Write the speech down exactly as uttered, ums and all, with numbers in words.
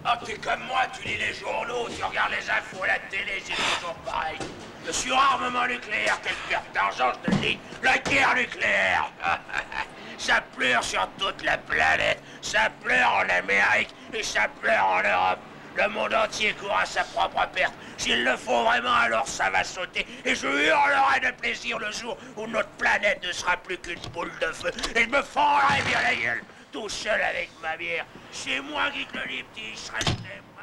Ah, t'es comme moi, tu lis les journaux, tu regardes les infos à la télé, c'est toujours pareil. Le surarmement nucléaire, quelle perte d'argent, je te le dis. La guerre nucléaire. Ça pleure sur toute la planète. Ça pleure en Amérique et ça pleure en Europe. Le monde entier court à sa propre perte. S'il le faut vraiment, alors ça va sauter. Et je hurlerai de plaisir le jour où notre planète ne sera plus qu'une boule de feu. Et je me fendrai bien la gueule, tout seul avec ma bière. C'est moi qui te le dis, petit, je serai le thème.